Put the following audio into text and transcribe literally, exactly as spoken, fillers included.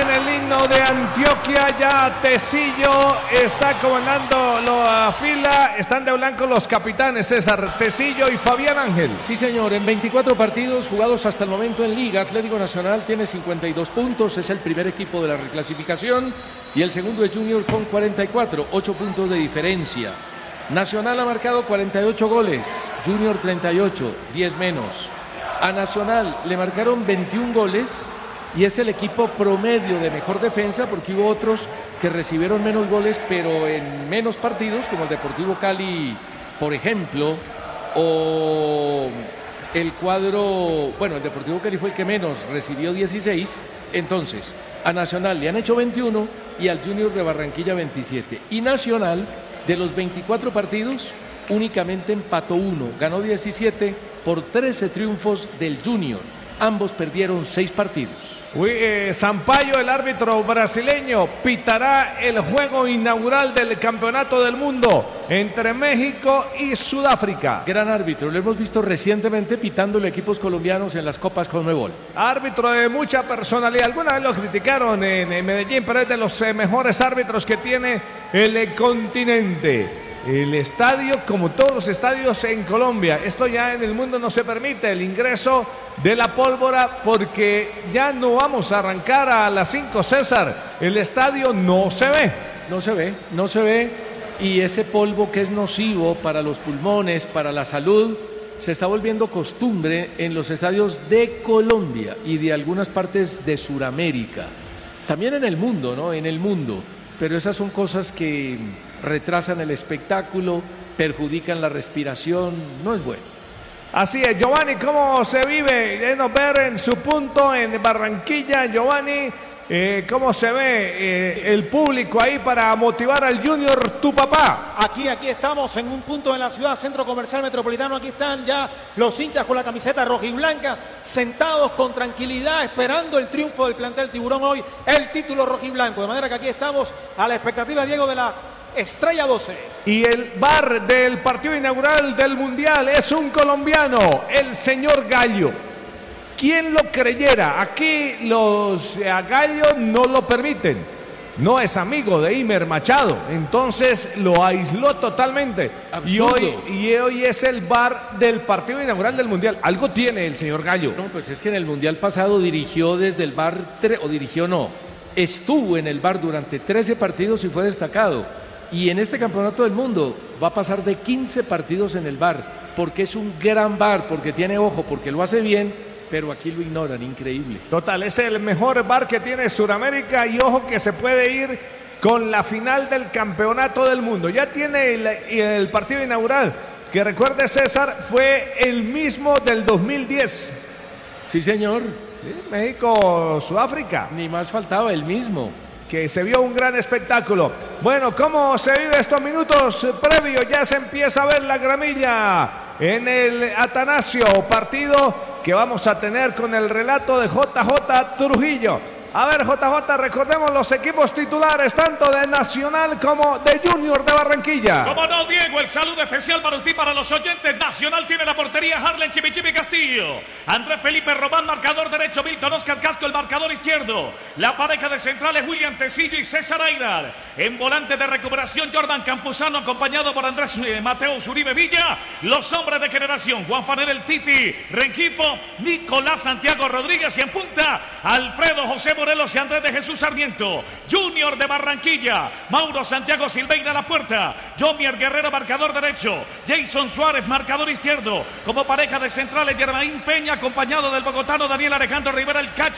viene el himno de Antioquia, ya Tecillo está comandando la fila, están de blanco los capitanes César, Tecillo y Fabián Ángel. Sí señor, en veinticuatro partidos jugados hasta el momento en Liga, Atlético Nacional tiene cincuenta y dos puntos, es el primer equipo de la reclasificación y el segundo es Junior con cuarenta y cuatro, ocho puntos de diferencia. Nacional ha marcado cuarenta y ocho goles, Junior treinta y ocho, diez menos. A Nacional le marcaron veintiún goles y es el equipo promedio de mejor defensa porque hubo otros que recibieron menos goles pero en menos partidos, como el Deportivo Cali, por ejemplo, o el cuadro, bueno, el Deportivo Cali fue el que menos, recibió dieciséis, entonces a Nacional le han hecho veintiuno y al Junior de Barranquilla veintisiete. Y Nacional, de los veinticuatro partidos, únicamente empató uno, ganó diecisiete por trece triunfos del Junior. Ambos perdieron seis partidos. Uy, eh, Sampaio, el árbitro brasileño, pitará el juego inaugural del Campeonato del Mundo entre México y Sudáfrica. Gran árbitro, lo hemos visto recientemente pitándole equipos colombianos en las Copas Conmebol. Árbitro de mucha personalidad. Alguna vez lo criticaron en, en Medellín, pero es de los eh, mejores árbitros que tiene el eh, continente. El estadio, como todos los estadios en Colombia, esto ya en el mundo no se permite, el ingreso de la pólvora, porque ya no vamos a arrancar a las cinco, César. El estadio no se ve. No se ve, no se ve, y ese polvo que es nocivo para los pulmones, para la salud, se está volviendo costumbre en los estadios de Colombia y de algunas partes de Sudamérica. También en el mundo, ¿no? En el mundo. Pero esas son cosas que retrasan el espectáculo, perjudican la respiración, no es bueno. Así es, Giovanni, ¿cómo se vive? Denos ver en su punto en Barranquilla, Giovanni, eh, ¿cómo se ve eh, el público ahí para motivar al Junior, tu papá? Aquí, aquí estamos en un punto de la ciudad, Centro Comercial Metropolitano, aquí están ya los hinchas con la camiseta rojiblanca, sentados con tranquilidad, esperando el triunfo del plantel Tiburón hoy, el título rojiblanco, de manera que aquí estamos a la expectativa, Diego, de la Estrella doce. Y el bar del partido inaugural del Mundial es un colombiano, el señor Gallo. ¿Quién lo creyera? Aquí los a Gallo no lo permiten. No es amigo de Imer Machado, entonces lo aisló totalmente. Y hoy, y hoy es el bar del partido inaugural del Mundial. Algo tiene el señor Gallo. No, pues es que en el Mundial pasado dirigió desde el bar, o dirigió no, estuvo en el bar durante trece partidos y fue destacado. Y en este Campeonato del Mundo va a pasar de quince partidos en el bar, porque es un gran bar, porque tiene ojo, porque lo hace bien, pero aquí lo ignoran, increíble. Total, es el mejor bar que tiene Sudamérica y ojo que se puede ir con la final del Campeonato del Mundo. Ya tiene el, el partido inaugural, que recuerde César, fue el mismo del dos mil diez. Sí, señor. Sí, México, Sudáfrica. Ni más faltaba, el mismo. Que se vio un gran espectáculo. Bueno, ¿cómo se vive estos minutos previos? Ya se empieza a ver la gramilla en el Atanasio, partido que vamos a tener con el relato de J J Trujillo. A ver, J J, recordemos los equipos titulares, tanto de Nacional como de Junior de Barranquilla. Como no, Diego, el saludo especial para usted y para los oyentes. Nacional tiene la portería Harlen Chimichimi Castillo. Andrés Felipe Román, marcador derecho. Milton Oscar Casco, el marcador izquierdo. La pareja de centrales, William Tecillo y César Aidar. En volante de recuperación, Jordan Campuzano, acompañado por Andrés eh, Mateo Zuribe Villa. Los hombres de generación, Juan Fanel el Titi, Rengifo, Nicolás Santiago Rodríguez y en punta, Alfredo José Morelos y Andrés de Jesús Sarmiento. Junior de Barranquilla, Mauro Santiago Silveira a la puerta, Jomier Guerrero marcador derecho, Jason Suárez marcador izquierdo, como pareja de centrales Germain Peña acompañado del bogotano Daniel Alejandro Rivera el Cacho.